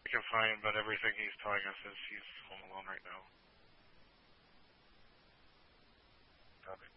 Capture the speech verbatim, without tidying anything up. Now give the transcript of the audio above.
I can find, but everything he's telling us is he's home alone right now. Got it.